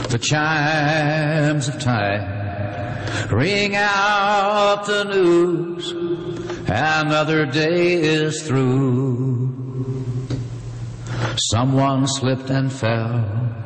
The chimes of time ring out the news. Another day is through. Someone slipped and fell